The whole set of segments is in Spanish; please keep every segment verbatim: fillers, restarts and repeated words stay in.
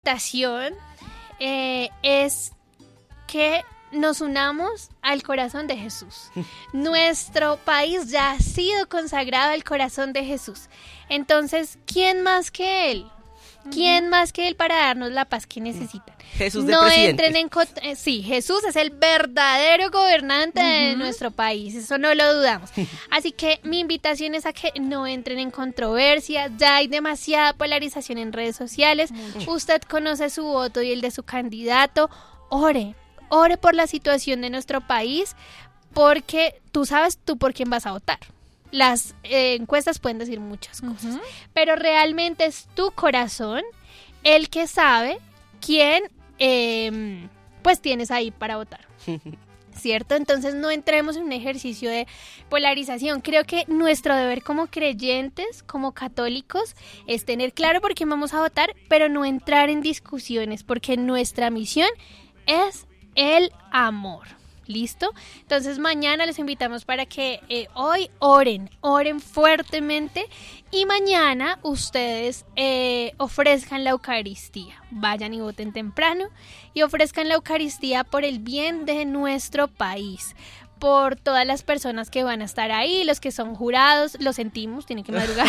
invitación eh, es que nos unamos al corazón de Jesús. Nuestro país ya ha sido consagrado al corazón de Jesús. Entonces, ¿quién más que Él? ¿Quién más que Él para darnos la paz que necesitan? Jesús de no presidente. entren en cont- eh, sí, Jesús es el verdadero gobernante uh-huh. de nuestro país, eso no lo dudamos. Así que mi invitación es a que no entren en controversia. Ya hay demasiada polarización en redes sociales. Mucho. Usted conoce su voto y el de su candidato. Ore, ore por la situación de nuestro país, porque tú sabes tú por quién vas a votar. Las eh, encuestas pueden decir muchas cosas, uh-huh. pero realmente es tu corazón el que sabe quién eh, pues tienes ahí para votar, ¿cierto? Entonces no entremos en un ejercicio de polarización. Creo que nuestro deber como creyentes, como católicos, es tener claro por quién vamos a votar, pero no entrar en discusiones, porque nuestra misión es el amor. ¿Listo? Entonces mañana les invitamos para que eh, hoy oren, oren fuertemente y mañana ustedes eh, ofrezcan la Eucaristía. Vayan y voten temprano y ofrezcan la Eucaristía por el bien de nuestro país, por todas las personas que van a estar ahí, los que son jurados, lo sentimos, tienen que madrugar,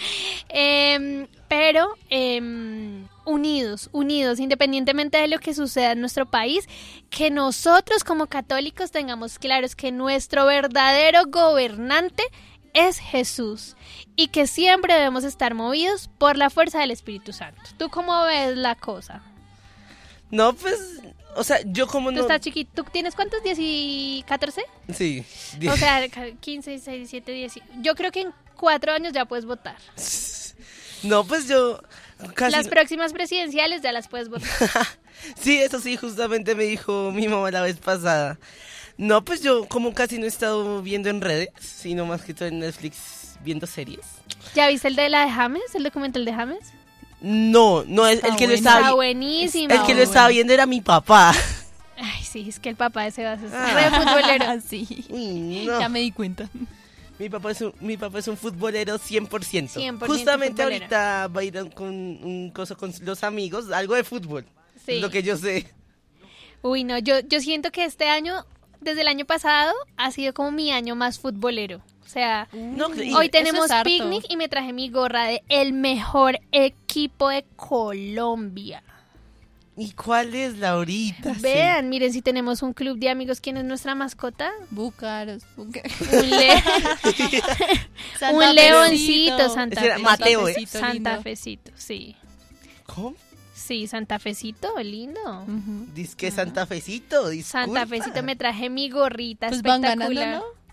eh, pero eh, unidos, unidos, independientemente de lo que suceda en nuestro país, que nosotros como católicos tengamos claros que nuestro verdadero gobernante es Jesús y que siempre debemos estar movidos por la fuerza del Espíritu Santo. ¿Tú cómo ves la cosa? No, pues... O sea, yo como no... Tú estás chiquito. ¿Tú tienes cuántos? ¿diez y catorce? Sí. diez. O sea, quince, dieciséis, diecisiete, dieciocho. Yo creo que en cuatro años ya puedes votar. No, pues yo... Casi Las no... próximas presidenciales ya las puedes votar. Sí, eso sí, justamente me dijo mi mamá la vez pasada. No, pues yo como casi no he estado viendo en redes, sino más que todo en Netflix viendo series. ¿Ya viste el de la de James? ¿El documental de James? No, no, el, el que lo estaba Está buenísimo. El que lo estaba viendo era mi papá. Ay, sí, es que el papá de Sebas es re futbolero. Sí, Uy, no. Ya me di cuenta. Mi papá es un, mi papá es un futbolero cien por ciento. cien por ciento Justamente futbolero. Ahorita va a ir con un coso con los amigos, algo de fútbol. Sí. Es lo que yo sé. Uy, no, yo, yo siento que este año, desde el año pasado, ha sido como mi año más futbolero. O sea, No, hoy tenemos es picnic y me traje mi gorra de el mejor equipo de Colombia. ¿Y cuál es, Laurita? Vean, miren, si tenemos un club de amigos, ¿quién es nuestra mascota? Búcaros. Búcaros. Un, le- un leoncito, Santa Ese era Fe. Mateo, ¿eh? Santa lindo. Fecito, sí. ¿Cómo? Sí, Santa Fecito, lindo. Uh-huh. Dice que Santa Fecito, disculpa. Santa Fecito, me traje mi gorrita Pues van espectacular. ganando, ¿no?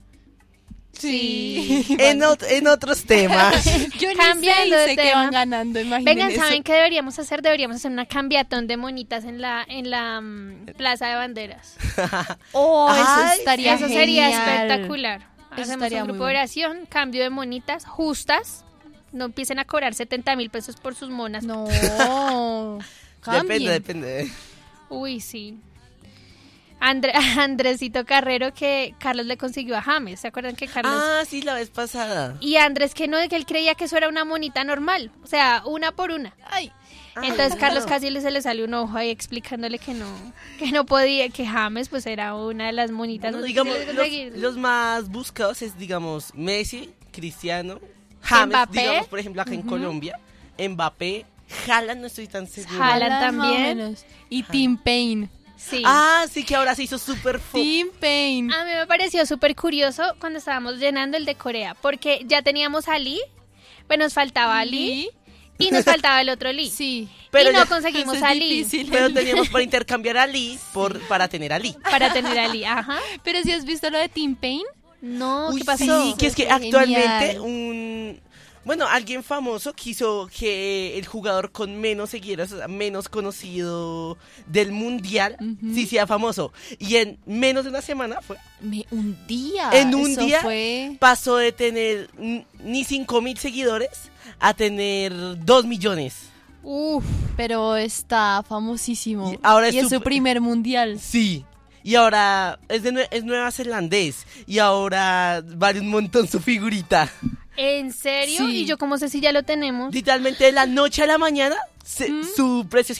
Sí. En, ot- en otros temas. Yo ni Cambiando sé, de sé que tema. van ganando, imagínense. Vengan, eso. ¿saben qué deberíamos hacer? Deberíamos hacer una cambiatón de monitas en la en la um, Plaza de Banderas. Oh, eso Ay, estaría Eso sería genial. espectacular. Eso Hacemos estaría un muy grupo de bueno. oración, cambio de monitas justas. No empiecen a cobrar setenta mil pesos por sus monas. No, Depende, cambien. depende. Uy, sí. Andre- Andresito Carrero, que Carlos le consiguió a James. ¿Se acuerdan que Carlos? Ah, sí, la vez pasada. Y Andrés, que no, que él creía que eso era una monita normal. O sea, una por una. Ay, Entonces Ay, Carlos no. casi le- se le salió un ojo ahí explicándole que no, que no podía, que James pues era una de las monitas. No, más digamos, difíciles de los, conseguir. los más buscados es, digamos, Messi, Cristiano, James, Mbappé. digamos, por ejemplo, acá en Colombia, Mbappé, Haaland, no estoy tan seguro. Haaland Haaland más o también. menos. Y Tim Payne. Sí. Ah, sí, que ahora se hizo súper fo- Tim Payne. A mí me pareció súper curioso cuando estábamos llenando el de Corea, porque ya teníamos a Lee, pues nos faltaba a Lee y nos faltaba el otro Lee. Sí. Pero y no ya- conseguimos Eso es a Lee difícil. Pero teníamos para intercambiar a Lee por, para tener a Lee. para tener a Lee. Ajá. Pero si has visto lo de Tim Payne. No, Uy, ¿qué pasó? Sí, que es que Genial. actualmente un... Bueno, alguien famoso quiso que el jugador con menos seguidores, o sea, menos conocido del mundial, Ujú. sí sea famoso. Y en menos de una semana fue. Me, un día. En un eso día fue. pasó de tener n- ni cinco mil seguidores a tener dos millones. Uf, pero está famosísimo. Y ahora es y es su- su primer mundial. Sí. Y ahora es, de nue- es nueva zelandés. Y ahora vale un montón su figurita. ¿En serio? Sí. ¿Y yo cómo sé si ya lo tenemos? Literalmente de la noche a la mañana se- su precio